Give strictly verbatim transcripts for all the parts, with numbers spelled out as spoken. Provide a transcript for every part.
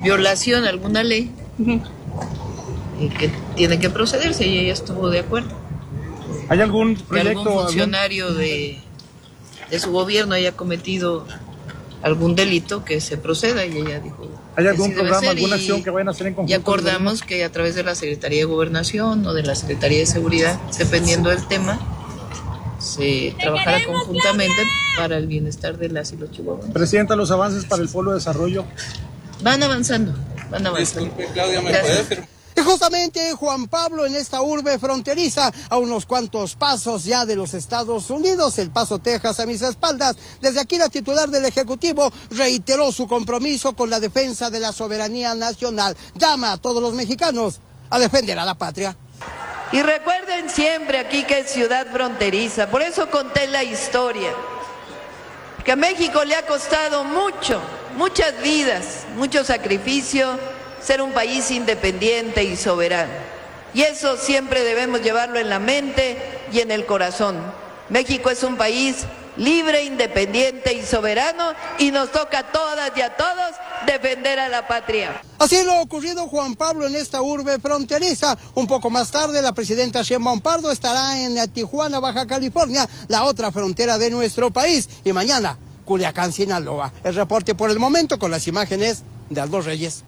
violación a alguna ley uh-huh. y que tiene que procederse, y ella estuvo de acuerdo. ¿Hay algún proyecto? Que algún funcionario algún... de, de su gobierno haya cometido algún delito, que se proceda, y ella dijo... ¿Hay algún programa, alguna acción que vayan a hacer en conjunto? Y acordamos que a través de la Secretaría de Gobernación o de la Secretaría de Seguridad, dependiendo del tema, se trabajará conjuntamente para el bienestar de las y los chihuahuenses. Presidenta, los avances para el Polo de Desarrollo. Van avanzando, van avanzando. Disculpe, Claudia, ¿me puede firmar? Y justamente Juan Pablo, en esta urbe fronteriza, a unos cuantos pasos ya de los Estados Unidos, El Paso, Texas, a mis espaldas. Desde aquí la titular del Ejecutivo reiteró su compromiso con la defensa de la soberanía nacional. Llama a todos los mexicanos a defender a la patria. Y recuerden siempre aquí que es ciudad fronteriza, por eso conté la historia, que a México le ha costado mucho, muchas vidas, mucho sacrificio, ser un país independiente y soberano. Y eso siempre debemos llevarlo en la mente y en el corazón. México es un país libre, independiente y soberano, y nos toca a todas y a todos defender a la patria. Así lo ocurrido, Juan Pablo, en esta urbe fronteriza. Un poco más tarde, la presidenta Sheinbaum Pardo estará en Tijuana, Baja California, la otra frontera de nuestro país. Y mañana, Culiacán, Sinaloa. El reporte por el momento con las imágenes de Aldo Reyes.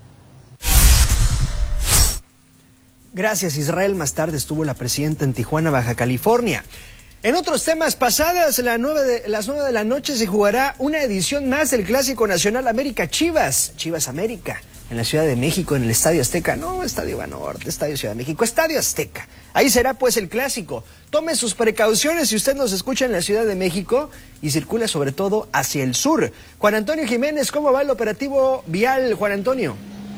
Gracias, Israel. Más tarde estuvo la presidenta en Tijuana, Baja California. En otros temas, pasadas la nueve de, las nueve de la noche se jugará una edición más del Clásico Nacional América Chivas, Chivas América, en la Ciudad de México, en el Estadio Azteca. No, Estadio Banorte, Estadio Ciudad de México, Estadio Azteca. Ahí será pues el clásico. Tome sus precauciones si usted nos escucha en la Ciudad de México y circula sobre todo hacia el sur. Juan Antonio Jiménez, ¿cómo va el operativo vial, Juan Antonio?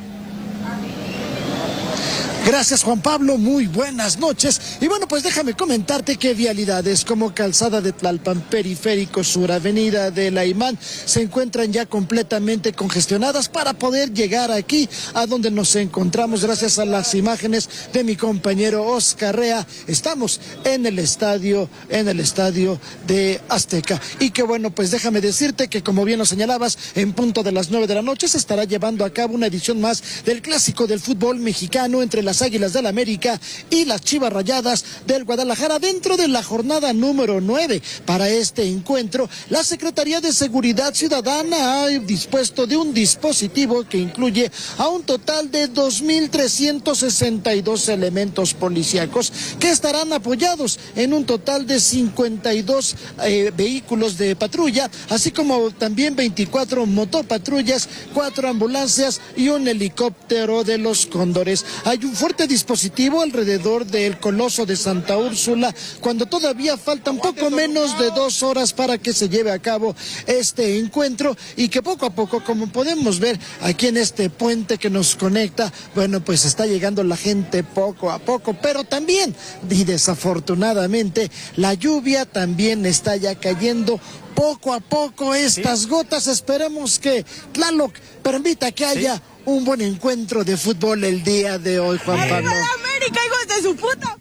Gracias, Juan Pablo, muy buenas noches. Y bueno, pues déjame comentarte que vialidades como Calzada de Tlalpan, Periférico Sur, Avenida de la Imán, se encuentran ya completamente congestionadas para poder llegar aquí a donde nos encontramos. Gracias a las imágenes de mi compañero Oscar Rea, estamos en el estadio, en el estadio de Azteca. Y que bueno, pues déjame decirte que, como bien lo señalabas, en punto de las nueve de la noche se estará llevando a cabo una edición más del clásico del fútbol mexicano entre las Águilas del América y las Chivas Rayadas del Guadalajara, dentro de la jornada número nueve. Para este encuentro, la Secretaría de Seguridad Ciudadana ha dispuesto de un dispositivo que incluye a un total de dos mil trescientos sesenta y dos elementos policíacos que estarán apoyados en un total de cincuenta y dos eh, vehículos de patrulla, así como también veinticuatro motopatrullas, cuatro ambulancias y un helicóptero de los Cóndores. Hay un fuerte dispositivo alrededor del Coloso de Santa Úrsula, cuando todavía faltan poco menos de dos horas para que se lleve a cabo este encuentro, y que poco a poco, como podemos ver aquí en este puente que nos conecta, bueno, pues está llegando la gente poco a poco, pero también, y desafortunadamente, la lluvia también está ya cayendo poco a poco estas ¿Sí? gotas. Esperemos que Tlaloc permita que haya ¿Sí? un buen encuentro de fútbol el día de hoy, Juan Pablo. ¡Arriba la América, hijos de su puta!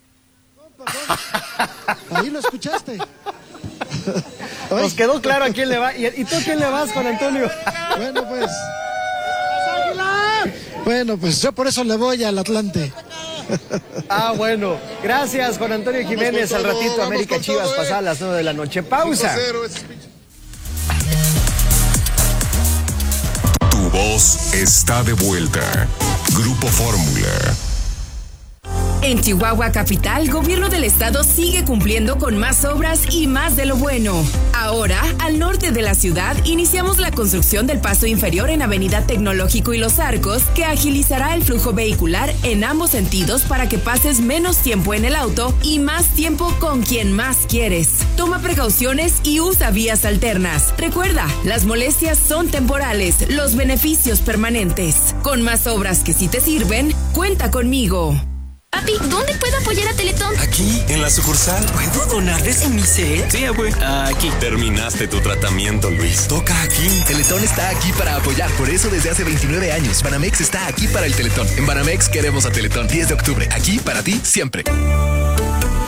Ahí lo escuchaste. Nos quedó claro a quién le va. ¿Y, y tú a quién le vas, Juan Antonio? Bueno, pues. Bueno, pues yo por eso le voy al Atlante. Ah, bueno. Gracias, Juan Antonio Jiménez. Al ratito, América Chivas, todo, eh. pasadas las nueve de la noche. Pausa. Tu voz está de vuelta. Grupo Fórmula. En Chihuahua Capital, Gobierno del Estado sigue cumpliendo con más obras y más de lo bueno. Ahora, al norte de la ciudad, iniciamos la construcción del paso inferior en Avenida Tecnológico y Los Arcos, que agilizará el flujo vehicular en ambos sentidos para que pases menos tiempo en el auto y más tiempo con quien más quieres. Toma precauciones y usa vías alternas. Recuerda, las molestias son temporales, los beneficios permanentes. Con más obras que sí te sirven, cuenta conmigo. Papi, ¿dónde puedo apoyar a Teletón? Aquí, en la sucursal. ¿Puedo donarles en mi cel? Sí, abue. Aquí. Terminaste tu tratamiento, Luis. Toca aquí. Teletón está aquí para apoyar. Por eso, desde hace veintinueve años, Banamex está aquí para el Teletón. En Banamex queremos a Teletón. diez de octubre. Aquí para ti, siempre.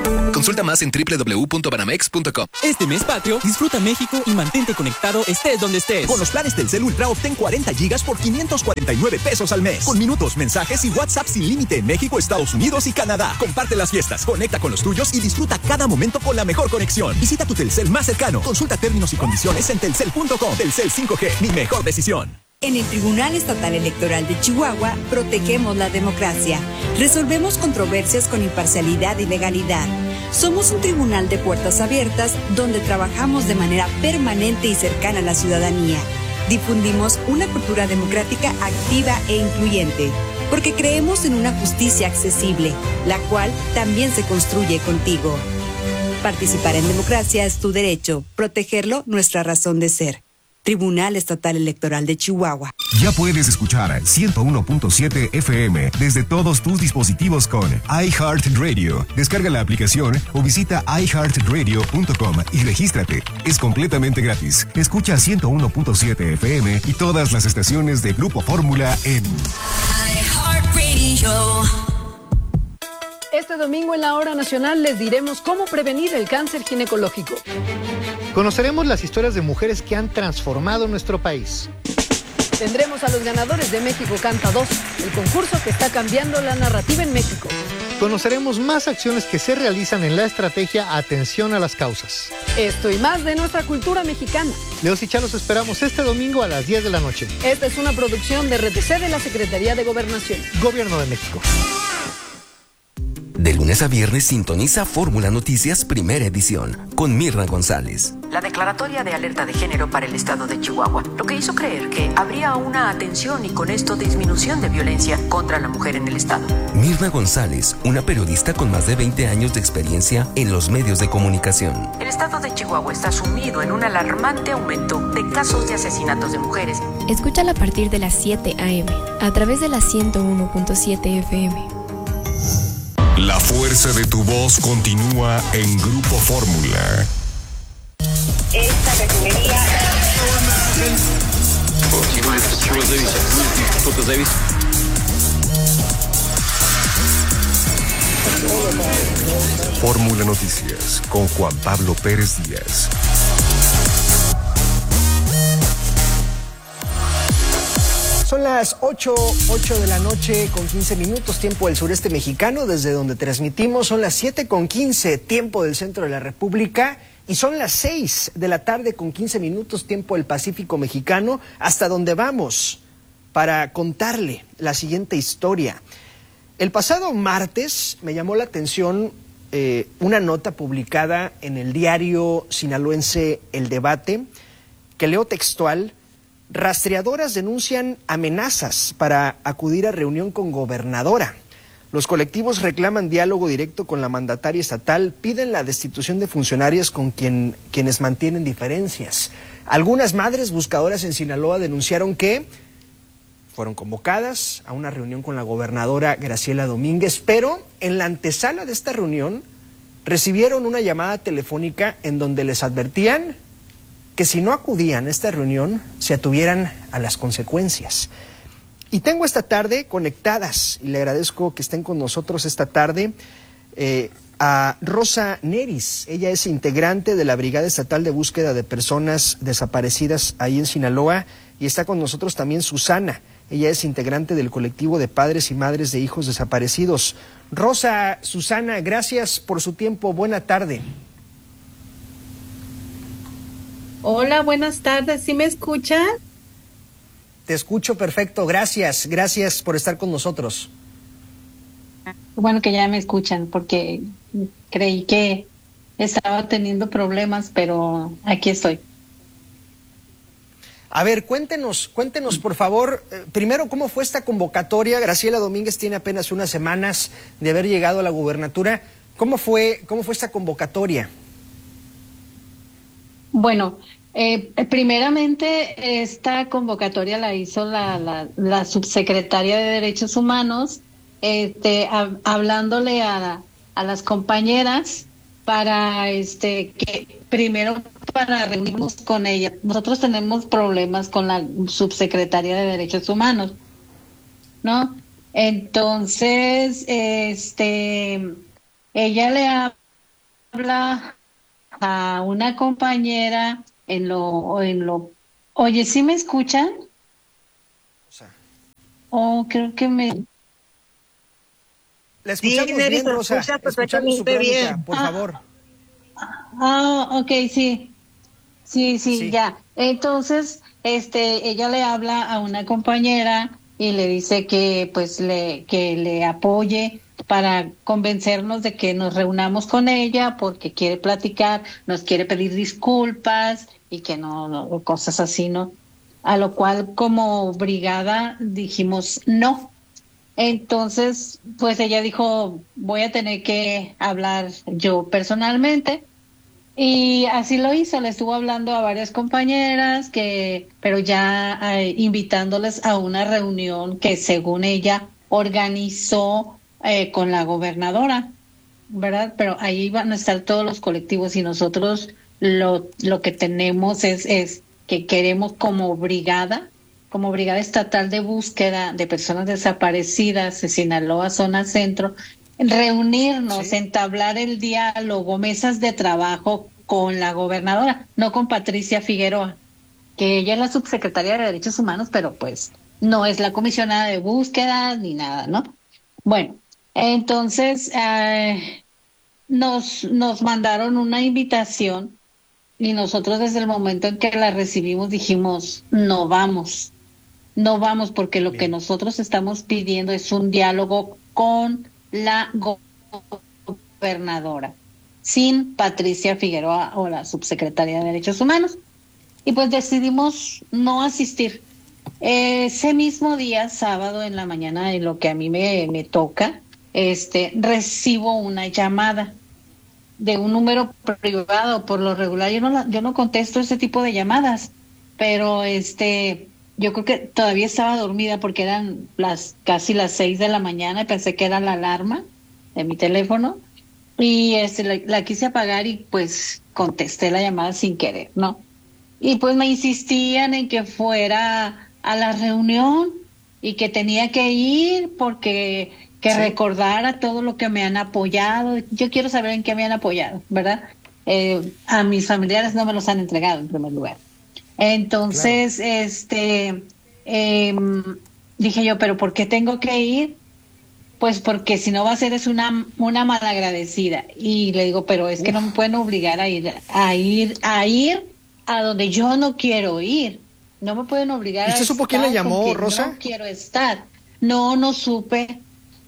Consulta más en doble u doble u doble u punto banamex punto com. Este mes patrio, disfruta México y mantente conectado estés donde estés. Con los planes Telcel Ultra obtén cuarenta gigas por quinientos cuarenta y nueve pesos al mes. Con minutos, mensajes y WhatsApp sin límite en México, Estados Unidos y Canadá. Comparte las fiestas, conecta con los tuyos y disfruta cada momento con la mejor conexión. Visita tu Telcel más cercano. Consulta términos y condiciones en telcel punto com. Telcel cinco G, mi mejor decisión. En el Tribunal Estatal Electoral de Chihuahua protegemos la democracia. Resolvemos controversias con imparcialidad y legalidad. Somos un tribunal de puertas abiertas donde trabajamos de manera permanente y cercana a la ciudadanía. Difundimos una cultura democrática activa e incluyente, porque creemos en una justicia accesible, la cual también se construye contigo. Participar en democracia es tu derecho, protegerlo nuestra razón de ser. Tribunal Estatal Electoral de Chihuahua. Ya puedes escuchar ciento uno punto siete F M desde todos tus dispositivos con iHeartRadio. Descarga la aplicación o visita i heart radio punto com y regístrate. Es completamente gratis. Escucha ciento uno punto siete F M y todas las estaciones de Grupo Fórmula en iHeartRadio. Este domingo en la Hora Nacional les diremos cómo prevenir el cáncer ginecológico. Conoceremos las historias de mujeres que han transformado nuestro país. Tendremos a los ganadores de México Canta dos, el concurso que está cambiando la narrativa en México. Conoceremos más acciones que se realizan en la estrategia Atención a las Causas. Esto y más de nuestra cultura mexicana. Leos y Chá los esperamos este domingo a las diez de la noche. Esta es una producción de R T C de la Secretaría de Gobernación. Gobierno de México. De lunes a viernes sintoniza Fórmula Noticias Primera Edición con Mirna González. La declaratoria de alerta de género para el estado de Chihuahua, lo que hizo creer que habría una atención y con esto disminución de violencia contra la mujer en el estado. Mirna González, una periodista con más de veinte años de experiencia en los medios de comunicación. El estado de Chihuahua está sumido en un alarmante aumento de casos de asesinatos de mujeres. Escúchala a partir de las siete a eme a través de la ciento uno punto siete F M. La fuerza de tu voz continúa en Grupo Fórmula. Esta refinería. Fórmula Noticias con Juan Pablo Pérez Díaz. Son las ocho, ocho de la noche con quince minutos, tiempo del sureste mexicano, desde donde transmitimos. Son las siete con quince, tiempo del centro de la República. Y son las seis de la tarde con quince minutos, tiempo del Pacífico mexicano, hasta donde vamos para contarle la siguiente historia. El pasado martes me llamó la atención eh, una nota publicada en el diario sinaloense El Debate, que leo textual. Rastreadoras denuncian amenazas para acudir a reunión con gobernadora. Los colectivos reclaman diálogo directo con la mandataria estatal, piden la destitución de funcionarias con quien, quienes mantienen diferencias. Algunas madres buscadoras en Sinaloa denunciaron que fueron convocadas a una reunión con la gobernadora Graciela Domínguez, pero en la antesala de esta reunión recibieron una llamada telefónica en donde les advertían que si no acudían a esta reunión, se atuvieran a las consecuencias. Y tengo esta tarde conectadas, y le agradezco que estén con nosotros esta tarde, eh, a Rosa Neris. Ella es integrante de la Brigada Estatal de Búsqueda de Personas Desaparecidas ahí en Sinaloa, y está con nosotros también Susana. Ella es integrante del colectivo de padres y madres de hijos desaparecidos. Rosa, Susana, gracias por su tiempo. Buena tarde. Hola, buenas tardes. ¿Sí me escuchan? Te escucho perfecto. Gracias, gracias por estar con nosotros. Bueno, que ya me escuchan, porque creí que estaba teniendo problemas, pero aquí estoy. A ver, cuéntenos, cuéntenos por favor, eh, primero, ¿cómo fue esta convocatoria? Graciela Domínguez tiene apenas unas semanas de haber llegado a la gubernatura. ¿Cómo fue, cómo fue esta convocatoria? Bueno, eh, primeramente esta convocatoria la hizo la, la, la subsecretaria de Derechos Humanos, este, a, hablándole a, a las compañeras para este que primero para reunirnos con ella. Nosotros tenemos problemas con la subsecretaria de Derechos Humanos, ¿no? Entonces, este, ella le habla a una compañera en lo, en lo, oye, ¿sí me escuchan? Oh, creo que me... La escuchamos sí, bien, Rosa. Escuchamos su crónica, por ah, favor. Ah, ok, sí. sí. Sí, sí, ya. Entonces, este, ella le habla a una compañera y le dice que, pues, le, que le apoye para convencernos de que nos reunamos con ella porque quiere platicar, nos quiere pedir disculpas y que no, no cosas así, ¿no? A lo cual como brigada dijimos no. Entonces, pues ella dijo, voy a tener que hablar yo personalmente. Y así lo hizo, le estuvo hablando a varias compañeras, que, pero ya eh, invitándoles a una reunión que según ella organizó eh, con la gobernadora, ¿verdad? Pero ahí van a estar todos los colectivos y nosotros lo, lo que tenemos es, es que queremos como brigada, como Brigada Estatal de Búsqueda de Personas Desaparecidas de Sinaloa, Zona Centro, reunirnos, sí. entablar el diálogo, mesas de trabajo con la gobernadora, no con Patricia Figueroa, que ella es la subsecretaria de Derechos Humanos, pero pues no es la comisionada de búsqueda ni nada, ¿no? Bueno, entonces eh, nos, nos mandaron una invitación y nosotros desde el momento en que la recibimos dijimos, no vamos. No vamos porque lo Bien. que nosotros estamos pidiendo es un diálogo con la gobernadora, sin Patricia Figueroa o la subsecretaria de Derechos Humanos. Y pues decidimos no asistir. Ese mismo día, sábado en la mañana, en lo que a mí me, me toca, este, recibo una llamada de un número privado. Por lo regular yo no, yo no contesto ese tipo de llamadas, pero este... yo creo que todavía estaba dormida porque eran las casi las seis de la mañana y pensé que era la alarma de mi teléfono y este la, la quise apagar y pues contesté la llamada sin querer, ¿no? Y pues me insistían en que fuera a la reunión y que tenía que ir porque que sí. recordara todo lo que me han apoyado. Yo quiero saber en qué me han apoyado, ¿verdad? Eh, a mis familiares no me los han entregado en primer lugar. Entonces, claro. este, eh, dije yo, ¿pero por qué tengo que ir? Pues porque si no va a ser es una, una malagradecida. Y le digo, pero es Uf. que no me pueden obligar a ir, a ir, a ir a donde yo no quiero ir. No me pueden obligar a ¿Usted supo quién le llamó, Rosa? No quiero estar. No, no supe.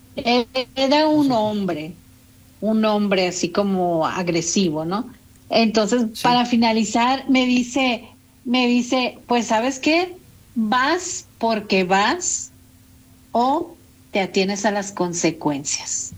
Era un hombre, un hombre así como agresivo, ¿no? Entonces, sí. para finalizar, me dice... me dice, pues ¿sabes qué? Vas porque vas o te atienes a las consecuencias.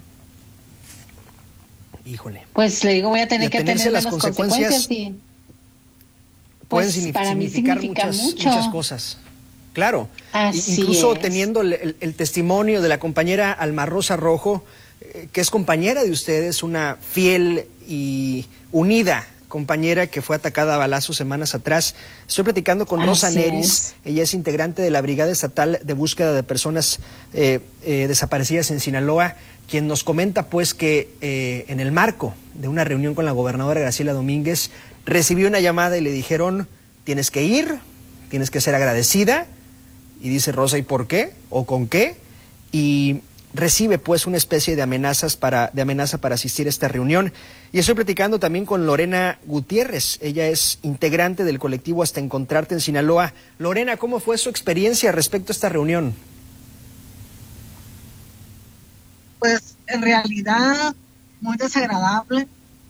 Híjole. Pues le digo, voy a tener que atenerme a las, las consecuencias. consecuencias y, pueden pues, significar, para mí significa muchas, mucho. muchas cosas. Claro. Así Incluso es. teniendo el, el testimonio de la compañera Alma Rosa Rojo, eh, que es compañera de ustedes, una fiel y unida compañera que fue atacada a balazos semanas atrás. Estoy platicando con Rosa Así Neris, es. ella es integrante de la Brigada Estatal de Búsqueda de Personas eh, eh, Desaparecidas en Sinaloa, quien nos comenta pues que eh, en el marco de una reunión con la gobernadora Graciela Domínguez, recibió una llamada y le dijeron, tienes que ir, tienes que ser agradecida, y dice Rosa, ¿y por qué? ¿O con qué? Y recibe pues una especie de amenazas para, de amenaza para asistir a esta reunión. Y estoy platicando también con Lorena Gutiérrez, ella es integrante del colectivo Hasta Encontrarte en Sinaloa. Lorena, ¿cómo fue su experiencia respecto a esta reunión? Pues en realidad muy desagradable,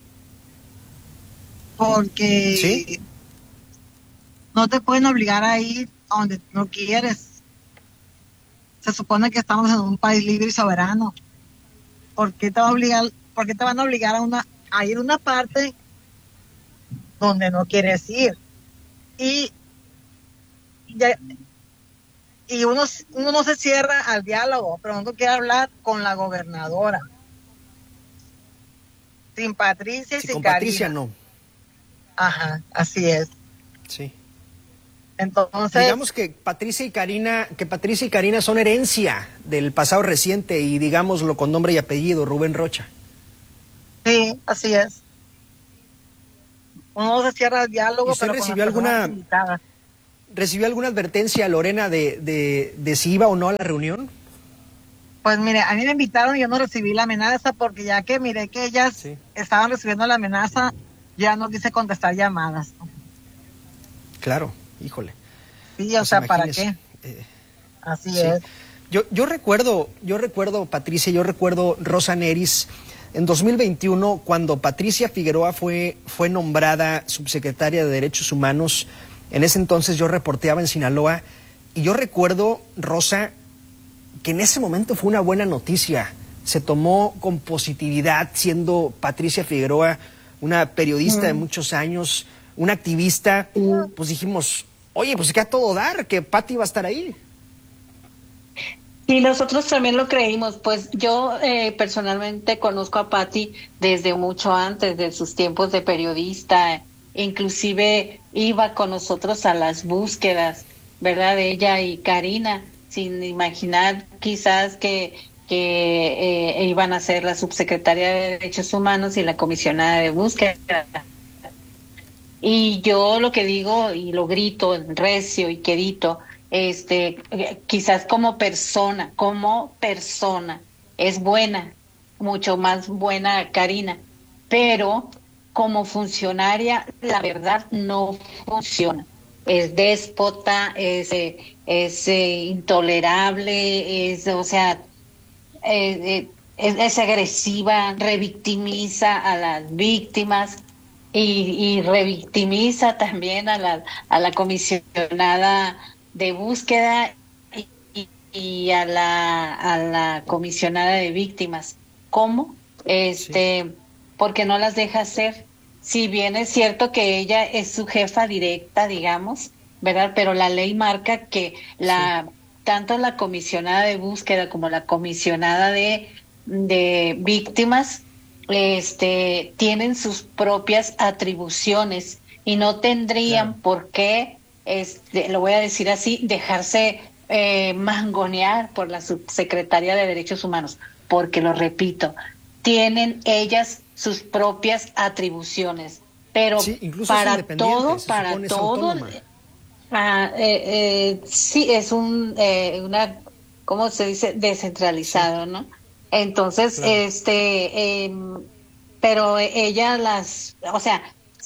porque ¿Sí? no te pueden obligar a ir a donde no quieres. Se supone que estamos en un país libre y soberano. ¿Por qué te va a obligar, por qué te van a obligar a una a ir a una parte donde no quieres ir? Y ya, y uno, uno no se cierra al diálogo, pero uno quiere hablar con la gobernadora. Sin Patricia y sí, sin con Karina. Patricia no. Ajá, así es. Sí. Entonces, digamos que Patricia y Karina, que Patricia y Karina son herencia del pasado reciente y digámoslo con nombre y apellido, Rubén Rocha. Sí, así es. uno se cierra el diálogo. ¿Usted pero recibió alguna recibió alguna advertencia, Lorena, de, de, de si iba o no a la reunión? Pues mire, a mí me invitaron y yo no recibí la amenaza porque ya que miré que ellas sí. estaban recibiendo la amenaza, ya no quise contestar llamadas. Claro, híjole. Sí, o pues sea, imagínese. ¿Para qué? Eh, Así sí. es. Yo, yo recuerdo, yo recuerdo, Patricia, yo recuerdo Rosa Neris en dos mil veintiuno, cuando Patricia Figueroa fue, fue nombrada subsecretaria de Derechos Humanos. En ese entonces yo reporteaba en Sinaloa y yo recuerdo, Rosa, que en ese momento fue una buena noticia. Se tomó con positividad, siendo Patricia Figueroa una periodista mm. de muchos años, una activista, mm. pues dijimos, oye, pues que a todo dar, que Pati iba a estar ahí. Y nosotros también lo creímos, pues yo eh, personalmente conozco a Pati desde mucho antes de sus tiempos de periodista, inclusive iba con nosotros a las búsquedas, ¿verdad? Ella y Karina, sin imaginar quizás que, que eh, iban a ser la subsecretaria de Derechos Humanos y la comisionada de búsqueda. Y yo lo que digo y lo grito recio y quedito, este, quizás como persona, como persona, es buena, mucho más buena Karina, pero como funcionaria, la verdad no funciona. Es déspota, es, es eh, intolerable, es, o sea, eh, es, es agresiva, revictimiza a las víctimas y, y revictimiza también a la, a la comisionada de búsqueda y, y, y a la a la comisionada de víctimas. ¿Cómo? Este, sí. Porque no las deja hacer. Si bien es cierto que ella es su jefa directa, digamos, ¿verdad? Pero la ley marca que la sí. tanto la comisionada de búsqueda como la comisionada de de víctimas este tienen sus propias atribuciones y no tendrían claro. por qué Este, lo voy a decir así, dejarse eh, mangonear por la subsecretaria de Derechos Humanos, porque lo repito, tienen ellas sus propias atribuciones, pero sí, para todo, para todo, ah, eh, eh, sí es un eh, una, ¿cómo se dice? Descentralizado, sí. ¿no? Entonces, claro. este, eh, pero ella las, o sea,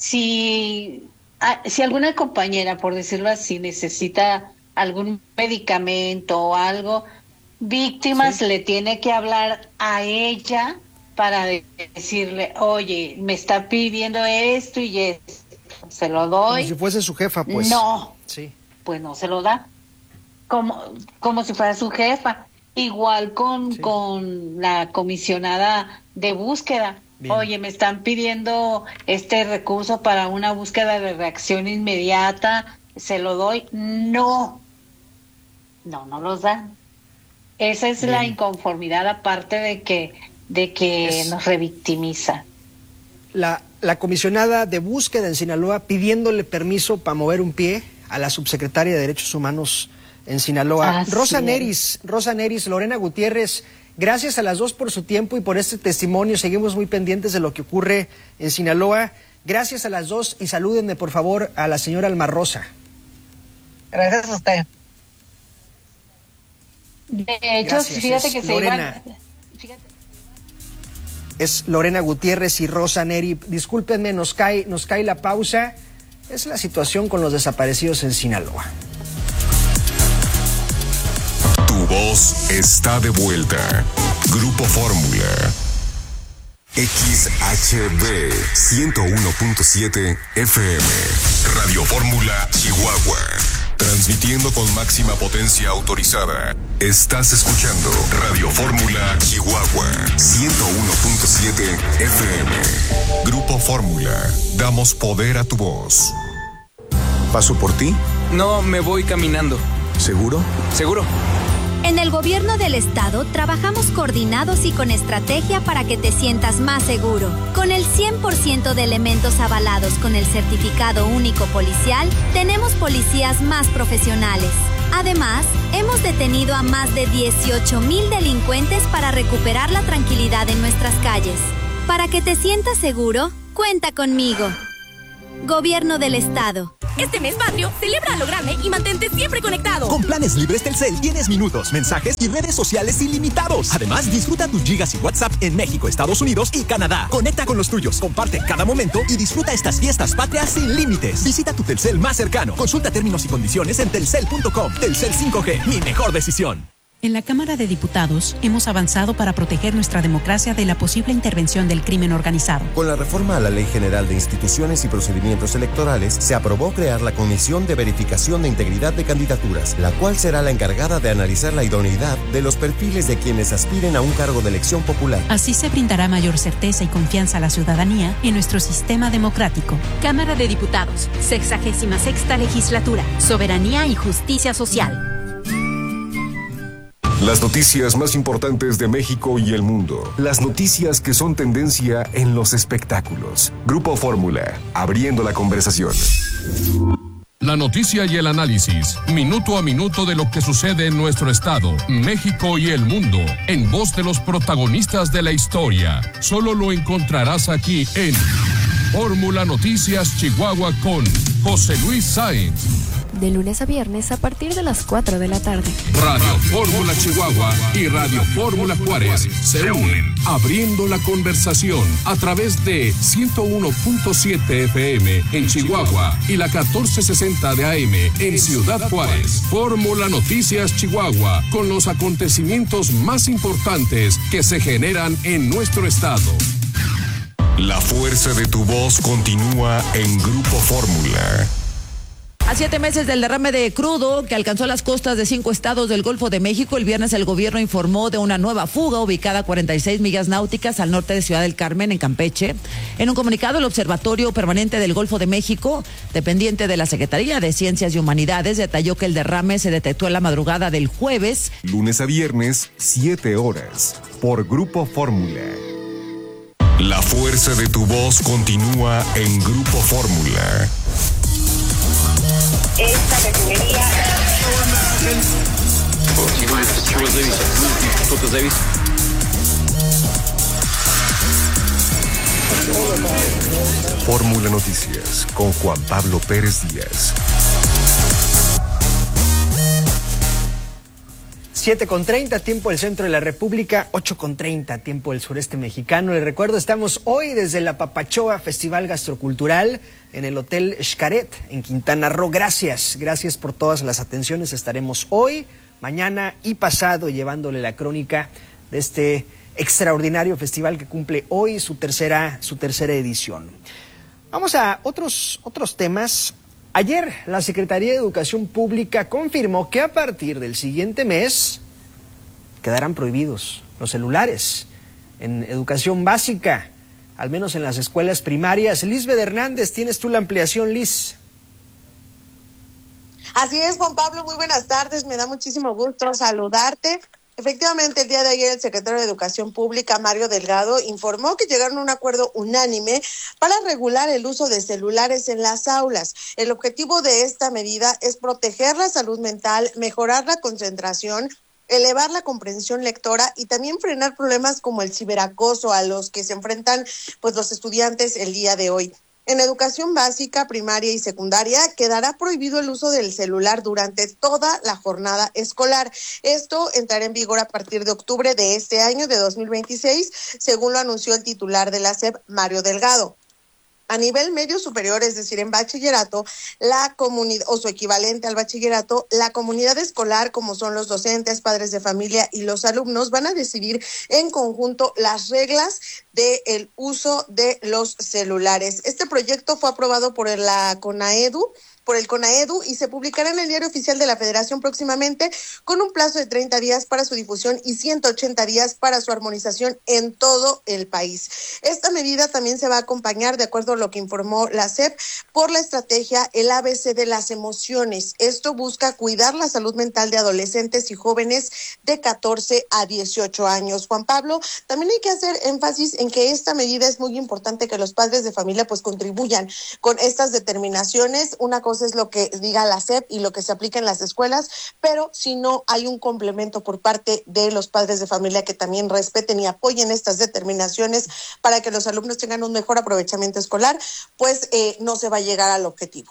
si Ah, si alguna compañera, por decirlo así, necesita algún medicamento o algo, víctimas sí. le tiene que hablar a ella para decirle, oye, me está pidiendo esto y esto, se lo doy. Como si fuese su jefa, pues. No, sí. pues no se lo da, como, como si fuera su jefa. Igual con, sí. con la comisionada de búsqueda. Bien. Oye, me están pidiendo este recurso para una búsqueda de reacción inmediata, ¿se lo doy? No, no, no los dan. Esa es Bien. la inconformidad, aparte de que, de que es... nos revictimiza. La, la comisionada de búsqueda en Sinaloa pidiéndole permiso para mover un pie a la subsecretaria de Derechos Humanos en Sinaloa. Así Rosa es. Neris, Rosa Neris, Lorena Gutiérrez, gracias a las dos por su tiempo y por este testimonio. Seguimos muy pendientes de lo que ocurre en Sinaloa. Gracias a las dos y salúdenme, por favor, a la señora Alma Rosa. Gracias a usted. De hecho, gracias. Fíjate es que se Lorena. iban... Fíjate. Es Lorena Gutiérrez y Rosa Neri. Discúlpenme, nos cae, nos cae la pausa. Es la situación con los desaparecidos en Sinaloa. Tu voz está de vuelta. Grupo Fórmula. X H B ciento uno punto siete F M. Radio Fórmula Chihuahua. Transmitiendo con máxima potencia autorizada. Estás escuchando Radio Fórmula Chihuahua ciento uno punto siete F M. Grupo Fórmula. Damos poder a tu voz. ¿Paso por ti? No, me voy caminando. ¿Seguro? Seguro. En el gobierno del estado trabajamos coordinados y con estrategia para que te sientas más seguro. Con el cien por ciento de elementos avalados con el certificado único policial, tenemos policías más profesionales. Además, hemos detenido a más de dieciocho mil delincuentes para recuperar la tranquilidad en nuestras calles. Para que te sientas seguro, cuenta conmigo. Gobierno del Estado. Este mes patrio, celebra a lo grande y mantente siempre conectado. Con planes libres Telcel tienes minutos, mensajes y redes sociales ilimitados. Además, disfruta tus gigas y WhatsApp en México, Estados Unidos y Canadá. Conecta con los tuyos, comparte cada momento y disfruta estas fiestas patrias sin límites. Visita tu Telcel más cercano. Consulta términos y condiciones en telcel punto com. Telcel cinco G, mi mejor decisión. En la Cámara de Diputados hemos avanzado para proteger nuestra democracia de la posible intervención del crimen organizado. Con la reforma a la Ley General de Instituciones y Procedimientos Electorales, se aprobó crear la Comisión de Verificación de Integridad de Candidaturas, la cual será la encargada de analizar la idoneidad de los perfiles de quienes aspiren a un cargo de elección popular. Así se brindará mayor certeza y confianza a la ciudadanía en nuestro sistema democrático. Cámara de Diputados, sexagésima sexta legislatura, soberanía y justicia social. Las noticias más importantes de México y el mundo. Las noticias que son tendencia en los espectáculos. Grupo Fórmula, abriendo la conversación. La noticia y el análisis, minuto a minuto de lo que sucede en nuestro estado, México y el mundo, en voz de los protagonistas de la historia. Solo lo encontrarás aquí en Fórmula Noticias Chihuahua con José Luis Sáenz. De lunes a viernes a partir de las cuatro de la tarde. Radio Fórmula Chihuahua y Radio Fórmula Juárez se unen, abriendo la conversación a través de ciento uno punto siete F M en Chihuahua y la catorce sesenta de A M en Ciudad Juárez. Fórmula Noticias Chihuahua, con los acontecimientos más importantes que se generan en nuestro estado. La fuerza de tu voz continúa en Grupo Fórmula. A siete meses del derrame de crudo que alcanzó las costas de cinco estados del Golfo de México, el viernes el gobierno informó de una nueva fuga ubicada a cuarenta y seis millas náuticas al norte de Ciudad del Carmen, en Campeche. En un comunicado, el Observatorio Permanente del Golfo de México, dependiente de la Secretaría de Ciencias y Humanidades, detalló que el derrame se detectó en la madrugada del jueves. Lunes a viernes, siete horas, por Grupo Fórmula. La fuerza de tu voz continúa en Grupo Fórmula. Esta refinería. Fórmula Noticias con Juan Pablo Pérez Díaz. siete con treinta, tiempo del centro de la República, ocho con treinta, tiempo del sureste mexicano. Les recuerdo, estamos hoy desde la Papachoa Festival Gastrocultural en el Hotel Xcaret en Quintana Roo. Gracias, gracias por todas las atenciones. Estaremos hoy, mañana y pasado llevándole la crónica de este extraordinario festival que cumple hoy su tercera, su tercera edición. Vamos a otros, otros temas. Ayer la Secretaría de Educación Pública confirmó que a partir del siguiente mes quedarán prohibidos los celulares en educación básica, al menos en las escuelas primarias. Lisbeth Hernández, tienes tú la ampliación, Liz. Así es, Juan Pablo, muy buenas tardes, me da muchísimo gusto saludarte. Efectivamente, el día de ayer el secretario de Educación Pública, Mario Delgado, informó que llegaron a un acuerdo unánime para regular el uso de celulares en las aulas. El objetivo de esta medida es proteger la salud mental, mejorar la concentración, elevar la comprensión lectora y también frenar problemas como el ciberacoso a los que se enfrentan pues los estudiantes el día de hoy. En educación básica, primaria y secundaria quedará prohibido el uso del celular durante toda la jornada escolar. Esto entrará en vigor a partir de octubre de este año de dos mil veintiséis, según lo anunció el titular de la S E P, Mario Delgado. A nivel medio superior, es decir, en bachillerato, la comunidad o su equivalente al bachillerato, la comunidad escolar, como son los docentes, padres de familia y los alumnos, van a decidir en conjunto las reglas del uso de los celulares. Este proyecto fue aprobado por la CONAEDU, por el CONAEDU y se publicará en el Diario Oficial de la Federación próximamente, con un plazo de treinta días para su difusión y ciento ochenta días para su armonización en todo el país. Esta medida también se va a acompañar, de acuerdo a lo que informó la S E P, por la estrategia El A B C de las emociones. Esto busca cuidar la salud mental de adolescentes y jóvenes de catorce a dieciocho años. Juan Pablo, también hay que hacer énfasis en que esta medida es muy importante que los padres de familia pues contribuyan con estas determinaciones. Una cosa cosa es lo que diga la S E P y lo que se aplica en las escuelas, pero si no hay un complemento por parte de los padres de familia que también respeten y apoyen estas determinaciones para que los alumnos tengan un mejor aprovechamiento escolar, pues eh, no se va a llegar al objetivo.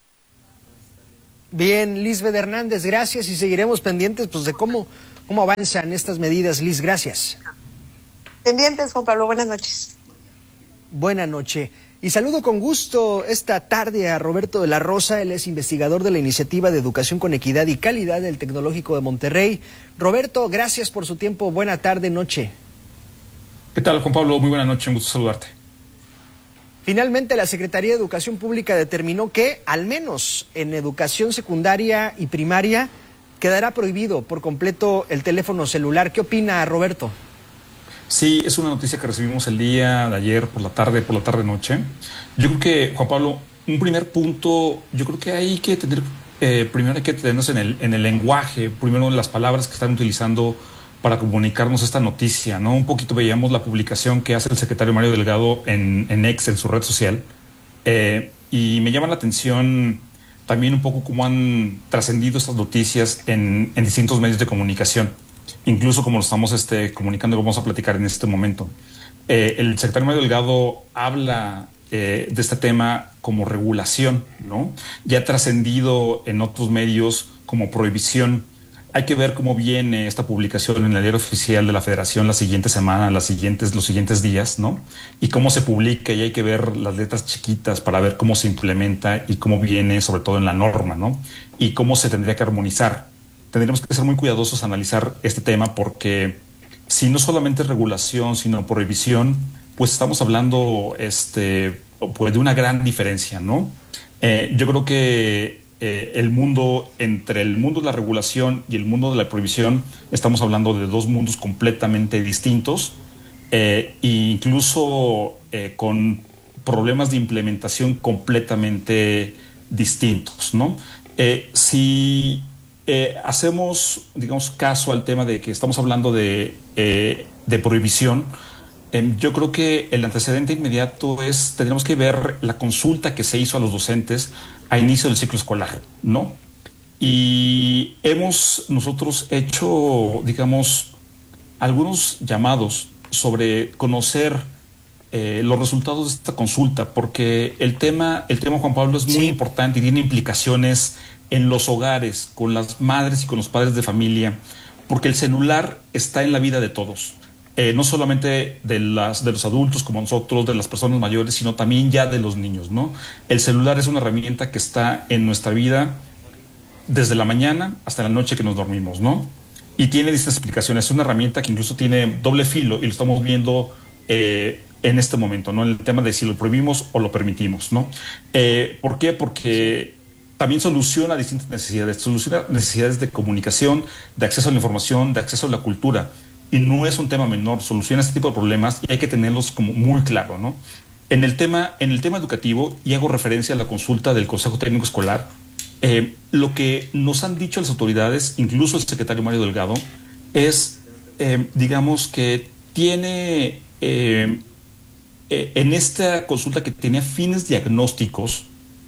Bien, Lisbeth Hernández, gracias, y seguiremos pendientes pues de cómo, cómo avanzan estas medidas. Liz, gracias. Pendientes, Juan Pablo, buenas noches. Buenas noches. Y saludo con gusto esta tarde a Roberto de la Rosa, él es investigador de la Iniciativa de Educación con Equidad y Calidad del Tecnológico de Monterrey. Roberto, gracias por su tiempo, buena tarde, noche. ¿Qué tal, Juan Pablo? Muy buena noche, un gusto saludarte. Finalmente, la Secretaría de Educación Pública determinó que, al menos en educación secundaria y primaria, quedará prohibido por completo el teléfono celular. ¿Qué opina, Roberto? Sí, es una noticia que recibimos el día de ayer por la tarde, por la tarde-noche. Yo creo que, Juan Pablo, un primer punto, yo creo que hay que tener, eh, primero hay que tenernos en el, en el lenguaje, primero en las palabras que están utilizando para comunicarnos esta noticia, ¿no? Un poquito veíamos la publicación que hace el secretario Mario Delgado en, en X, en su red social, eh, y me llama la atención también un poco cómo han trascendido estas noticias en, en distintos medios de comunicación. Incluso como lo estamos este, comunicando, lo vamos a platicar en este momento. Eh, el secretario Mario Delgado habla eh, de este tema como regulación, ¿no? Ya ha trascendido en otros medios como prohibición. Hay que ver cómo viene esta publicación en el diario oficial de la Federación la siguiente semana, las siguientes, los siguientes días, ¿no? Y cómo se publica, y hay que ver las letras chiquitas para ver cómo se implementa y cómo viene, sobre todo en la norma, ¿no? Y cómo se tendría que armonizar. Tendríamos que ser muy cuidadosos a analizar este tema, porque si no solamente es regulación, sino prohibición, pues estamos hablando este, pues de una gran diferencia, ¿no? Eh, yo creo que eh, el mundo, entre el mundo de la regulación y el mundo de la prohibición, estamos hablando de dos mundos completamente distintos, eh, e incluso eh, con problemas de implementación completamente distintos, ¿no? Eh, si Eh, hacemos, digamos, caso al tema de que estamos hablando de, eh, de prohibición, eh, yo creo que el antecedente inmediato es, tendremos que ver la consulta que se hizo a los docentes a inicio del ciclo escolar, ¿no? Y hemos nosotros hecho, digamos, algunos llamados sobre conocer eh, los resultados de esta consulta, porque el tema, el tema, Juan Pablo, es muy sí. importante y tiene implicaciones en los hogares, con las madres y con los padres de familia, porque el celular está en la vida de todos, eh, no solamente de, las, de los adultos como nosotros, de las personas mayores, sino también ya de los niños, ¿no? El celular es una herramienta que está en nuestra vida desde la mañana hasta la noche que nos dormimos, ¿no? Y tiene distintas explicaciones. Es una herramienta que incluso tiene doble filo y lo estamos viendo eh, en este momento, ¿no? En el tema de si lo prohibimos o lo permitimos, ¿no? Eh, ¿Por qué? Porque también soluciona distintas necesidades, soluciona necesidades de comunicación, de acceso a la información, de acceso a la cultura. Y no es un tema menor, soluciona este tipo de problemas y hay que tenerlos como muy claro, ¿no? En el tema, en el tema educativo, y hago referencia a la consulta del Consejo Técnico Escolar, eh, lo que nos han dicho las autoridades, incluso el secretario Mario Delgado, es, eh, digamos, que tiene, eh, eh, en esta consulta que tenía fines diagnósticos,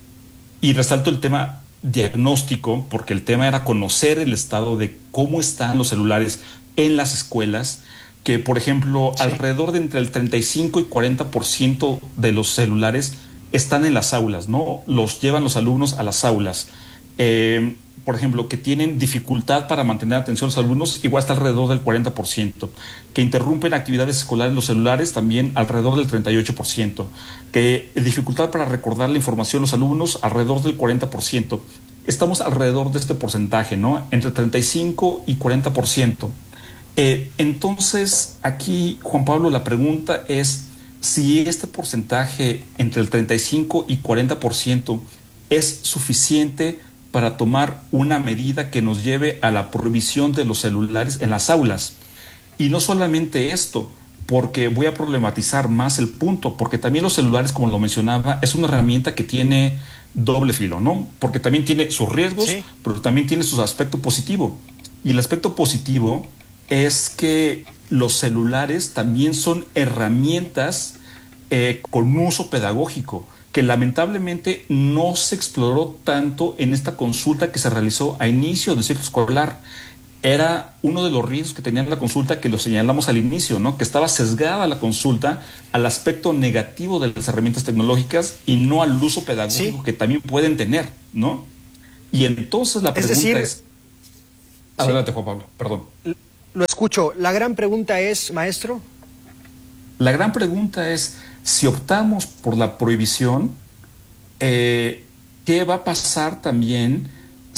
y resalto el tema diagnóstico, porque el tema era conocer el estado de cómo están los celulares en las escuelas, que, por ejemplo, sí. alrededor de entre el treinta y cinco y cuarenta por ciento de los celulares están en las aulas, ¿no? Los llevan los alumnos a las aulas. Eh, por ejemplo, que tienen dificultad para mantener atención a los alumnos, igual está alrededor del cuarenta por ciento. Que interrumpen actividades escolares en los celulares, también alrededor del treinta y ocho por ciento. Que dificultad para recordar la información a los alumnos, alrededor del cuarenta por ciento. Estamos alrededor de este porcentaje, ¿no? Entre treinta y cinco y cuarenta por ciento. Eh, entonces, aquí, Juan Pablo, la pregunta es si este porcentaje entre el treinta y cinco y cuarenta por ciento es suficiente para tomar una medida que nos lleve a la prohibición de los celulares en las aulas. Y no solamente esto, porque voy a problematizar más el punto, porque también los celulares, como lo mencionaba, es una herramienta que tiene doble filo, ¿no? Porque también tiene sus riesgos, sí. pero también tiene su aspecto positivo. Y el aspecto positivo es que los celulares también son herramientas eh, con uso pedagógico, que lamentablemente no se exploró tanto en esta consulta que se realizó a inicio del ciclo escolar. Era uno de los riesgos que tenía la consulta, que lo señalamos al inicio, ¿no? Que estaba sesgada la consulta al aspecto negativo de las herramientas tecnológicas y no al uso pedagógico sí. que también pueden tener, ¿no? Y entonces la pregunta es... Decir, es... Adelante, sí. Juan Pablo, perdón. Lo escucho. La gran pregunta es, maestro. La gran pregunta es, si optamos por la prohibición, eh, ¿qué va a pasar también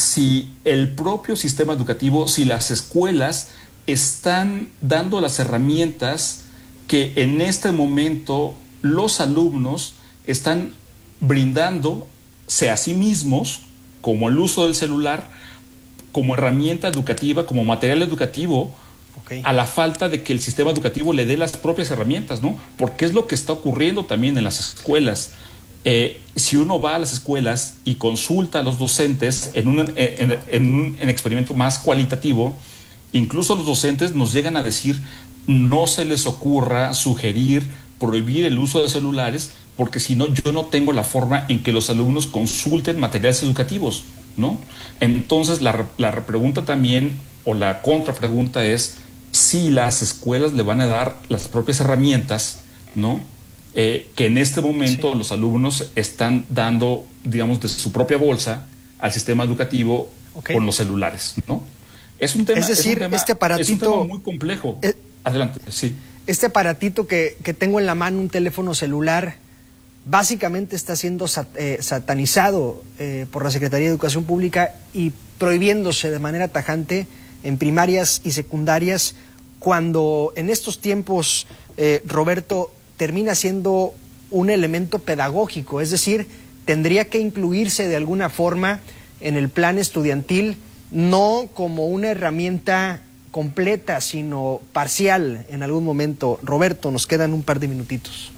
si el propio sistema educativo, si las escuelas están dando las herramientas que en este momento los alumnos están brindándose a sí mismos, como el uso del celular, como herramienta educativa, como material educativo, okay, a la falta de que el sistema educativo le dé las propias herramientas, ¿no? Porque es lo que está ocurriendo también en las escuelas. Eh, si uno va a las escuelas y consulta a los docentes en un, en, en un en experimento más cualitativo, incluso los docentes nos llegan a decir, no se les ocurra sugerir, prohibir el uso de celulares, porque si no, yo no tengo la forma en que los alumnos consulten materiales educativos, ¿no? Entonces, la, la pregunta también, o la contrapregunta es, si las escuelas le van a dar las propias herramientas, ¿no? Eh, que en este momento sí. los alumnos están dando, digamos, de su propia bolsa al sistema educativo okay. con los celulares, ¿no? Es un tema, es decir, es un tema, este aparatito, es un tema muy complejo. Es, Adelante, sí. Este aparatito que, que tengo en la mano, un teléfono celular, básicamente está siendo sat, eh, satanizado eh, por la Secretaría de Educación Pública y prohibiéndose de manera tajante en primarias y secundarias, cuando en estos tiempos, eh, Roberto, termina siendo un elemento pedagógico, es decir, tendría que incluirse de alguna forma en el plan estudiantil, no como una herramienta completa, sino parcial en algún momento. Roberto, nos quedan un par de minutitos.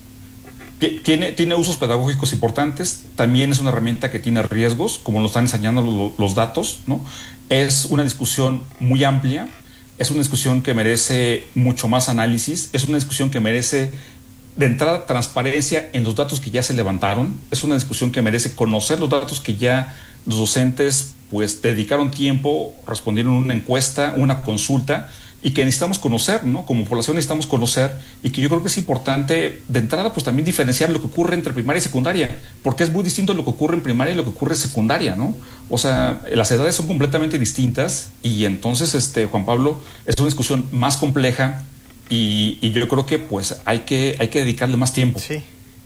Tiene, tiene usos pedagógicos importantes, también es una herramienta que tiene riesgos, como lo están enseñando lo, los datos, ¿no? Es una discusión muy amplia, es una discusión que merece mucho más análisis, es una discusión que merece, de entrada, transparencia en los datos que ya se levantaron, es una discusión que merece conocer los datos que ya los docentes pues dedicaron tiempo, respondieron una encuesta, una consulta, y que necesitamos conocer, ¿no? Como población necesitamos conocer, y que yo creo que es importante, de entrada, pues también diferenciar lo que ocurre entre primaria y secundaria, porque es muy distinto lo que ocurre en primaria y lo que ocurre en secundaria, ¿no? O sea, las edades son completamente distintas, y entonces, este, Juan Pablo, es una discusión más compleja, y, y yo creo que pues hay que, hay que dedicarle más tiempo. Sí.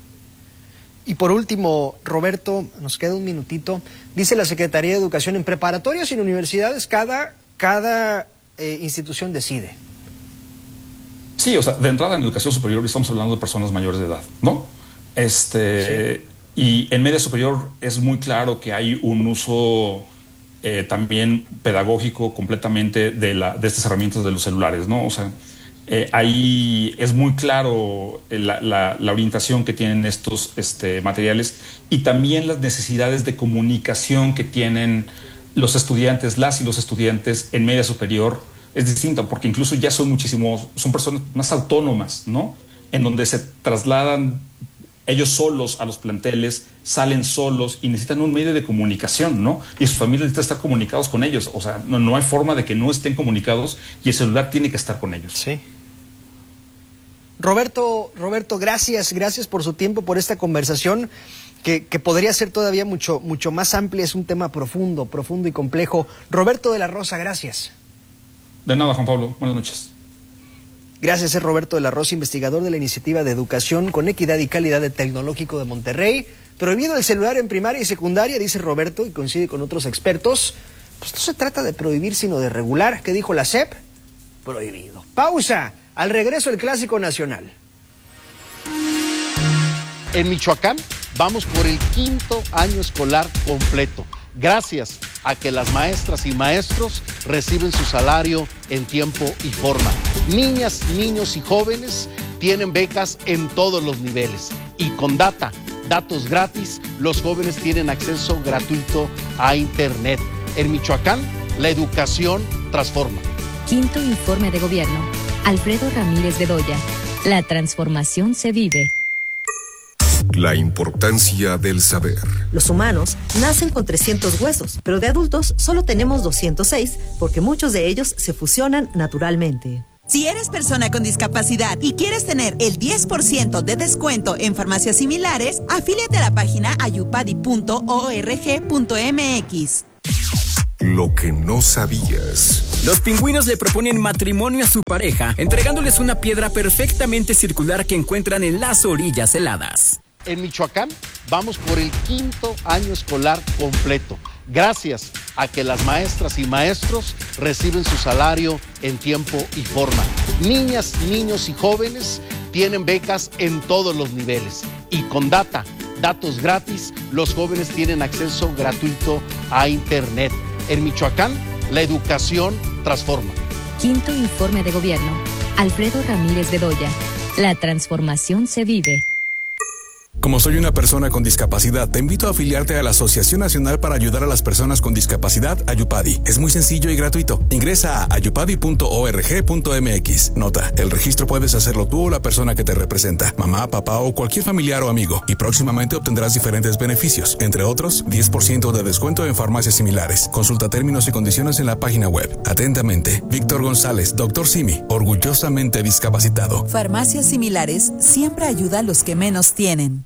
Y por último, Roberto, nos queda un minutito, dice la Secretaría de Educación, en preparatorias y en universidades cada, cada eh, institución decide. Sí, o sea, de entrada en educación superior estamos hablando de personas mayores de edad, ¿no? Este, sí. Y en media superior es muy claro que hay un uso eh, también pedagógico completamente de, la, de estas herramientas de los celulares, ¿no? O sea, Eh, ahí es muy claro la, la, la orientación que tienen estos este, materiales, y también las necesidades de comunicación que tienen los estudiantes, las y los estudiantes en media superior es distinta, porque incluso ya son muchísimos, son personas más autónomas, ¿no? En donde se trasladan ellos solos a los planteles, salen solos y necesitan un medio de comunicación, ¿no? Y sus familias necesitan estar comunicados con ellos. O sea, no, no hay forma de que no estén comunicados, y el celular tiene que estar con ellos. Sí. Roberto, Roberto, gracias, gracias por su tiempo, por esta conversación que, que podría ser todavía mucho, mucho más amplia. Es un tema profundo, profundo y complejo. Roberto de la Rosa, gracias. De nada, Juan Pablo. Buenas noches. Gracias, es Roberto de la Rosa, investigador de la Iniciativa de Educación con Equidad y Calidad del Tecnológico de Monterrey. Prohibido el celular en primaria y secundaria, dice Roberto, y coincide con otros expertos. Pues no se trata de prohibir, sino de regular. ¿Qué dijo la S E P? Prohibido. Pausa. Al regreso, el Clásico Nacional. En Michoacán vamos por el quinto año escolar completo, gracias a que las maestras y maestros reciben su salario en tiempo y forma. Niñas, niños y jóvenes tienen becas en todos los niveles, y con data, datos gratis, los jóvenes tienen acceso gratuito a Internet. En Michoacán, la educación transforma. Quinto informe de gobierno. Alfredo Ramírez Bedoya. La transformación se vive. La importancia del saber. Los humanos nacen con trescientos huesos, pero de adultos solo tenemos doscientos seis porque muchos de ellos se fusionan naturalmente. Si eres persona con discapacidad y quieres tener el diez por ciento de descuento en farmacias similares, afíliate a la página ayupadi punto org punto mx. Lo que no sabías. Los pingüinos le proponen matrimonio a su pareja, entregándoles una piedra perfectamente circular que encuentran en las orillas heladas. En Michoacán vamos por el quinto año escolar completo, gracias a que las maestras y maestros reciben su salario en tiempo y forma. Niñas, niños y jóvenes tienen becas en todos los niveles y con data, datos gratis, los jóvenes tienen acceso gratuito a Internet. En Michoacán, la educación transforma. Quinto informe de gobierno. Alfredo Ramírez Bedoya. La transformación se vive. Como soy una persona con discapacidad, te invito a afiliarte a la Asociación Nacional para Ayudar a las Personas con Discapacidad, Ayupadi. Es muy sencillo y gratuito. Ingresa a ayupadi punto org punto mx. Nota, el registro puedes hacerlo tú o la persona que te representa, mamá, papá o cualquier familiar o amigo, y próximamente obtendrás diferentes beneficios, entre otros, diez por ciento de descuento en farmacias similares. Consulta términos y condiciones en la página web. Atentamente, Víctor González, doctor Simi, orgullosamente discapacitado. Farmacias similares siempre ayuda a los que menos tienen.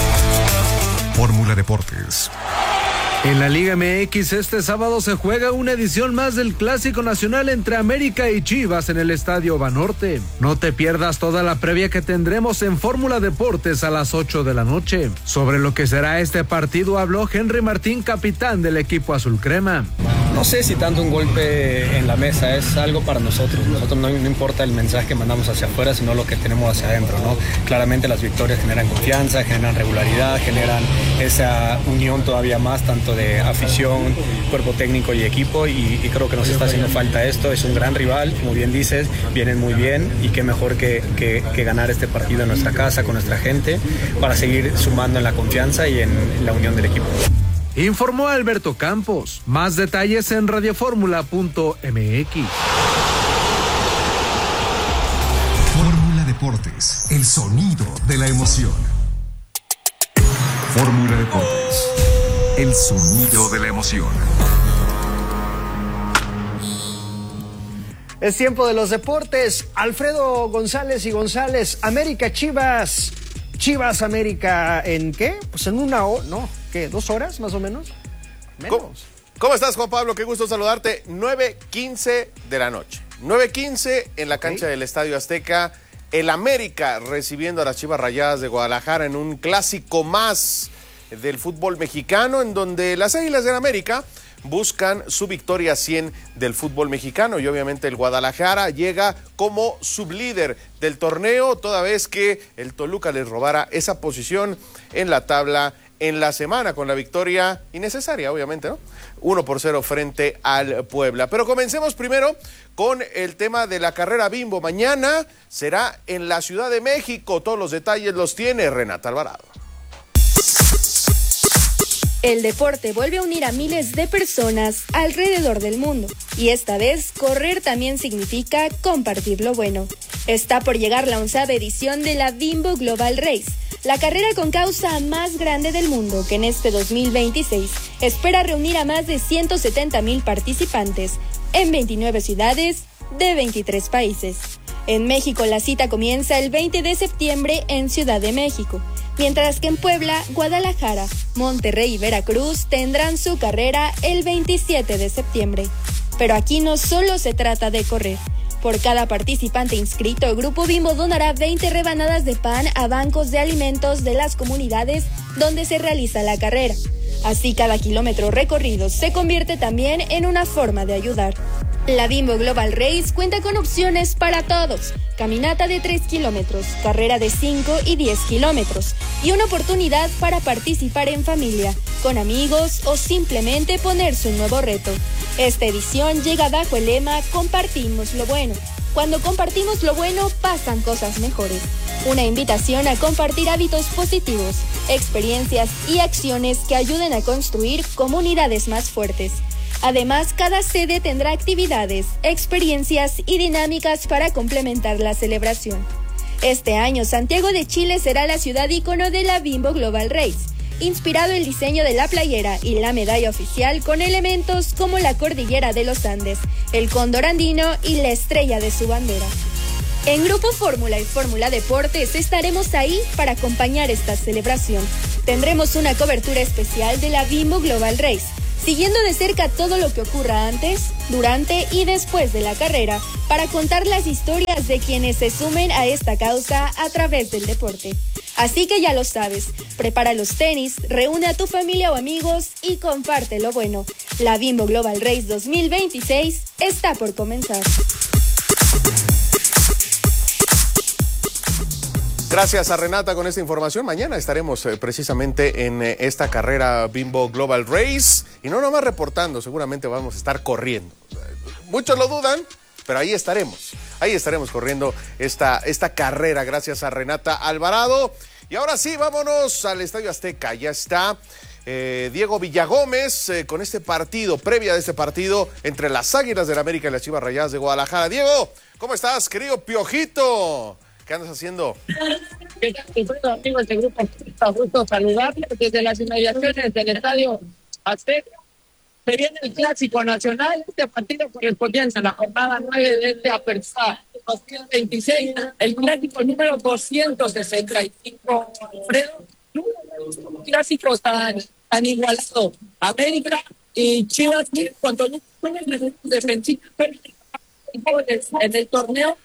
Fórmula Deportes. En la Liga M X este sábado se juega una edición más del Clásico Nacional entre América y Chivas en el Estadio Banorte. No te pierdas toda la previa que tendremos en Fórmula Deportes a las ocho de la noche. Sobre lo que será este partido habló Henry Martín, capitán del equipo azul crema. No sé si tanto un golpe en la mesa, es algo para nosotros. Nosotros no, no importa el mensaje que mandamos hacia afuera, sino lo que tenemos hacia adentro, ¿no? Claramente las victorias generan confianza, generan regularidad, generan esa unión todavía más, tanto de afición, cuerpo técnico y equipo, y, y creo que nos está haciendo falta esto. Es un gran rival, como bien dices, vienen muy bien, y qué mejor que, que, que ganar este partido en nuestra casa, con nuestra gente, para seguir sumando en la confianza y en la unión del equipo. Informó Alberto Campos. Más detalles en radioformula punto mx. Fórmula Deportes, el sonido de la emoción. Fórmula Deportes, el sonido de la emoción. Es tiempo de los deportes. Alfredo González y González, América Chivas. Chivas América, ¿en qué? Pues en una hora, no, ¿qué? ¿Dos horas más o menos? Menos. ¿Cómo, ¿Cómo estás, Juan Pablo? Qué gusto saludarte. nueve quince de la noche. nueve quince en la cancha okay. del Estadio Azteca. El América recibiendo a las Chivas Rayadas de Guadalajara en un clásico más del fútbol mexicano, en donde las Águilas del América buscan su victoria cien del fútbol mexicano, y obviamente el Guadalajara llega como sublíder del torneo, toda vez que el Toluca les robara esa posición en la tabla en la semana, con la victoria innecesaria, obviamente, ¿no? uno por cero frente al Puebla. Pero comencemos primero con el tema de la carrera Bimbo. Mañana será en la Ciudad de México. Todos los detalles los tiene Renata Alvarado. El deporte vuelve a unir a miles de personas alrededor del mundo, y esta vez correr también significa compartir lo bueno. Está por llegar la onceava edición de la Bimbo Global Race, la carrera con causa más grande del mundo, que en este dos mil veintiséis espera reunir a más de ciento setenta mil participantes en veintinueve ciudades de veintitrés países. En México la cita comienza el veinte de septiembre en Ciudad de México, mientras que en Puebla, Guadalajara, Monterrey y Veracruz tendrán su carrera el veintisiete de septiembre. Pero aquí no solo se trata de correr. Por cada participante inscrito, el Grupo Bimbo donará veinte rebanadas de pan a bancos de alimentos de las comunidades donde se realiza la carrera. Así, cada kilómetro recorrido se convierte también en una forma de ayudar. La Bimbo Global Race cuenta con opciones para todos: caminata de tres kilómetros, carrera de cinco y diez kilómetros, y una oportunidad para participar en familia, con amigos o simplemente ponerse un nuevo reto. Esta edición llega bajo el lema Compartimos lo bueno. Cuando compartimos lo bueno, pasan cosas mejores. Una invitación a compartir hábitos positivos, experiencias y acciones que ayuden a construir comunidades más fuertes. Además, cada sede tendrá actividades, experiencias y dinámicas para complementar la celebración. Este año, Santiago de Chile será la ciudad ícono de la Bimbo Global Race, inspirado el diseño de la playera y la medalla oficial con elementos como la cordillera de los Andes, el cóndor andino y la estrella de su bandera. En Grupo Fórmula y Fórmula Deportes estaremos ahí para acompañar esta celebración. Tendremos una cobertura especial de la Bimbo Global Race, siguiendo de cerca todo lo que ocurra antes, durante y después de la carrera, para contar las historias de quienes se sumen a esta causa a través del deporte. Así que ya lo sabes, prepara los tenis, reúne a tu familia o amigos y comparte lo bueno. La Bimbo Global Race dos mil veintiséis está por comenzar. Gracias a Renata con esta información. Mañana estaremos eh, precisamente en eh, esta carrera Bimbo Global Race. Y no nomás reportando, seguramente vamos a estar corriendo. Muchos lo dudan, pero ahí estaremos. Ahí estaremos corriendo esta, esta carrera gracias a Renata Alvarado. Y ahora sí, vámonos al Estadio Azteca. Ya está eh, Diego Villagómez eh, con este partido, previa de este partido entre las Águilas del América y las Chivas Rayadas de Guadalajara. Diego, ¿cómo estás, querido Piojito? ¿Qué andas haciendo? ¿Qué tal, amigos de Grupo? Un gusto saludarles desde las inmediaciones del Estadio Azteca. Se viene el Clásico Nacional, este partido correspondiente a la jornada nueve de este Apertura dos mil veintiséis, el clásico número doscientos sesenta y cinco, Alfredo, un clásico tan, tan igualado. América y Chivas, cuando no pueden defensiva en el torneo,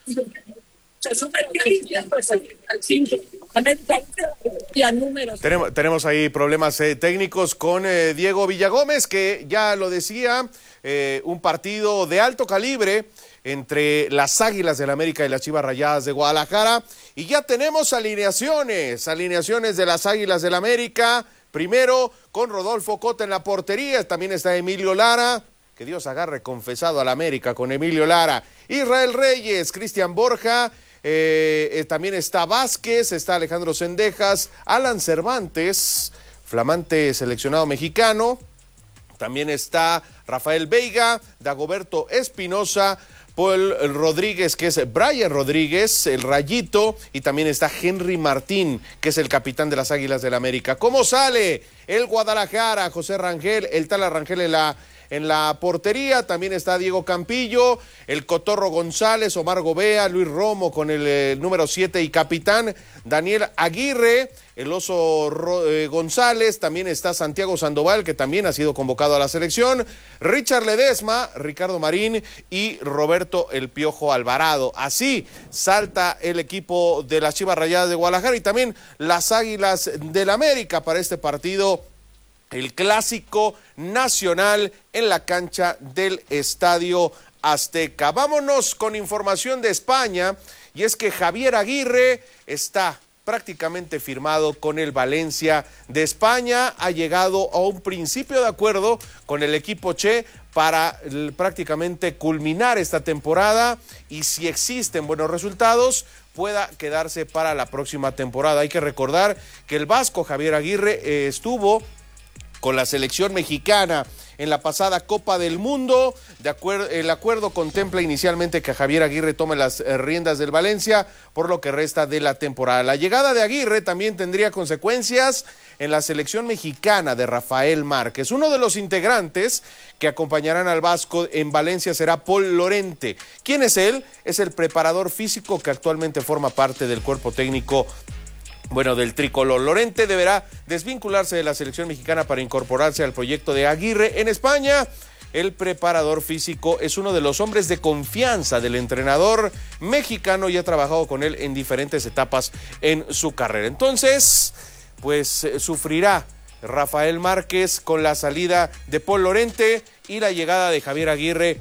Tenemos, tenemos ahí problemas eh, técnicos con eh, Diego Villagómez, que ya lo decía, eh, un partido de alto calibre entre las Águilas del América y las Chivas Rayadas de Guadalajara. Y ya tenemos alineaciones, alineaciones de las Águilas del América. Primero con Rodolfo Cota en la portería, también está Emilio Lara. Que Dios agarre confesado al América con Emilio Lara. Israel Reyes, Cristian Borja, eh, eh, también está Vázquez, está Alejandro Cendejas, Alan Cervantes, flamante seleccionado mexicano. También está Rafael Veiga, Dagoberto Espinosa, Paul Rodríguez, que es Brian Rodríguez, el Rayito, y también está Henry Martín, que es el capitán de las Águilas del América. ¿Cómo sale el Guadalajara? José Rangel, el tal Rangel en la... En la portería también está Diego Campillo, el Cotorro González, Omar Gobea, Luis Romo con el, el número siete y capitán, Daniel Aguirre, el Oso Ro, eh, González, también está Santiago Sandoval, que también ha sido convocado a la selección, Richard Ledesma, Ricardo Marín y Roberto El Piojo Alvarado. Así salta el equipo de las Chivas Rayadas de Guadalajara y también las Águilas del América para este partido, el Clásico Nacional en la cancha del Estadio Azteca. Vámonos con información de España, y es que Javier Aguirre está prácticamente firmado con el Valencia de España. Ha llegado a un principio de acuerdo con el equipo Che para prácticamente culminar esta temporada, y si existen buenos resultados, pueda quedarse para la próxima temporada. Hay que recordar que el vasco Javier Aguirre eh, estuvo con la selección mexicana en la pasada Copa del Mundo. De acuerdo, el acuerdo contempla inicialmente que Javier Aguirre tome las eh, riendas del Valencia por lo que resta de la temporada. La llegada de Aguirre también tendría consecuencias en la selección mexicana de Rafael Márquez. Uno de los integrantes que acompañarán al vasco en Valencia será Paul Lorente. ¿Quién es él? Es el preparador físico que actualmente forma parte del cuerpo técnico Bueno, del tricolor. Lorente deberá desvincularse de la selección mexicana para incorporarse al proyecto de Aguirre en España. El preparador físico es uno de los hombres de confianza del entrenador mexicano y ha trabajado con él en diferentes etapas en su carrera. Entonces, pues eh, sufrirá Rafael Márquez con la salida de Paul Lorente y la llegada de Javier Aguirre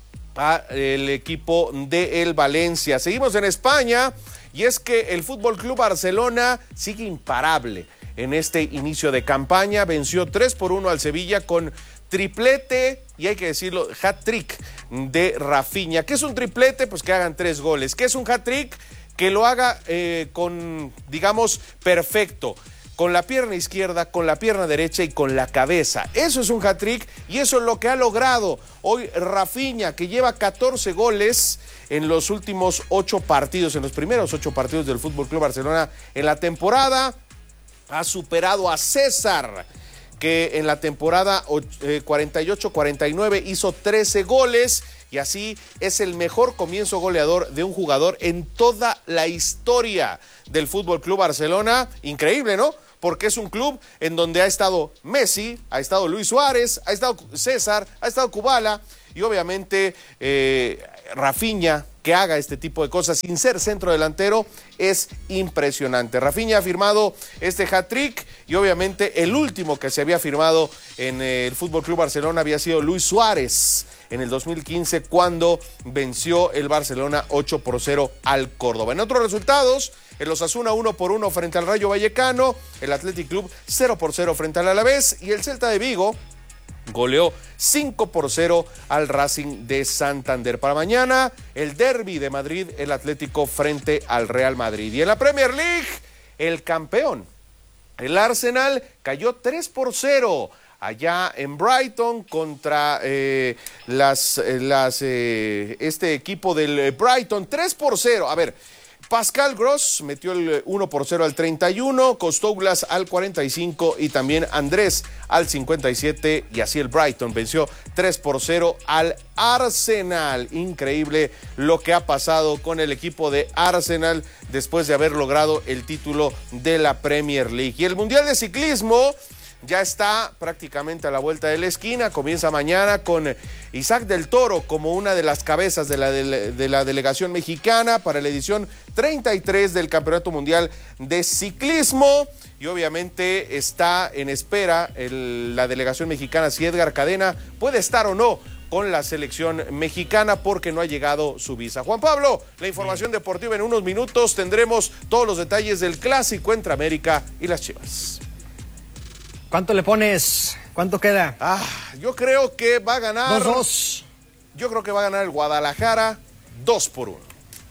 al equipo de el Valencia. Seguimos en España. Y es que el Fútbol Club Barcelona sigue imparable en este inicio de campaña. Venció tres por uno al Sevilla con triplete, y hay que decirlo, hat-trick de Rafinha. ¿Qué es un triplete? Pues que hagan tres goles. ¿Qué es un hat-trick? Que lo haga eh, con, digamos, perfecto. con la pierna izquierda, con la pierna derecha y con la cabeza. Eso es un hat-trick y eso es lo que ha logrado hoy Rafinha, que lleva catorce goles en los últimos ocho partidos, en los primeros ocho partidos del Fútbol Club Barcelona en la temporada. Ha superado a César, que en la temporada cuarenta y ocho cuarenta y nueve hizo trece goles. Y así es el mejor comienzo goleador de un jugador en toda la historia del Fútbol Club Barcelona. Increíble, ¿no? Porque es un club en donde ha estado Messi, ha estado Luis Suárez, ha estado César, ha estado Kubala y obviamente eh, Rafinha, que haga este tipo de cosas sin ser centro delantero, es impresionante. Rafinha ha firmado este hat-trick y obviamente el último que se había firmado en el Fútbol Club Barcelona había sido Luis Suárez en el dos mil quince, cuando venció el Barcelona ocho por cero al Córdoba. En otros resultados, el Osasuna uno por uno frente al Rayo Vallecano, el Athletic Club cero por cero frente al Alavés y el Celta de Vigo goleó cinco por cero al Racing de Santander. Para mañana, el derbi de Madrid, el Atlético frente al Real Madrid. Y en la Premier League, el campeón, el Arsenal, cayó tres por cero allá en Brighton contra eh, las, eh, las, eh, este equipo del Brighton, tres por cero. A ver, Pascal Gross metió el uno por cero al treinta y uno, Costoulas al cuarenta y cinco y también Andrés al cincuenta y siete, y así el Brighton venció tres por cero al Arsenal. Increíble lo que ha pasado con el equipo de Arsenal después de haber logrado el título de la Premier League. Y el Mundial de Ciclismo ya está prácticamente a la vuelta de la esquina, comienza mañana con Isaac del Toro como una de las cabezas de la, de, de la delegación mexicana para la edición treinta y tres del Campeonato Mundial de Ciclismo, y obviamente está en espera el, la delegación mexicana si Edgar Cadena puede estar o no con la selección mexicana porque no ha llegado su visa. Juan Pablo, la información deportiva en unos minutos, tendremos todos los detalles del clásico entre América y las Chivas. ¿Cuánto le pones? ¿Cuánto queda? Ah, yo creo que va a ganar... Dos, dos. Yo creo que va a ganar el Guadalajara dos por uno.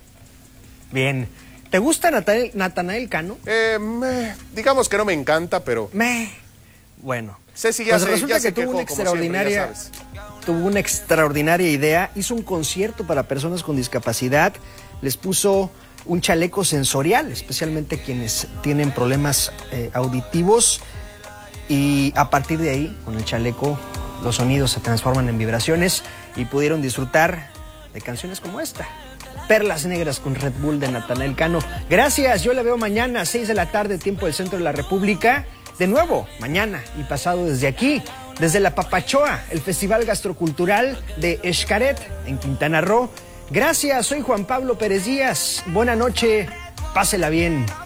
Bien. ¿Te gusta Natanael, Natanael Cano? Eh, me, digamos que no me encanta, pero... Me. Bueno. Ceci ya pues se, resulta ya que se tuvo quejó, una extraordinaria... siempre, tuvo una extraordinaria idea. Hizo un concierto para personas con discapacidad. Les puso un chaleco sensorial, especialmente quienes tienen problemas eh, auditivos. Y a partir de ahí, con el chaleco, los sonidos se transforman en vibraciones y pudieron disfrutar de canciones como esta. Perlas Negras con Red Bull de Natanael Cano. Gracias, yo la veo mañana, seis de la tarde, tiempo del centro de la República. De nuevo, mañana y pasado desde aquí, desde la Papachoa, el Festival Gastrocultural de Xcaret en Quintana Roo. Gracias, soy Juan Pablo Pérez Díaz. Buena noche, pásela bien.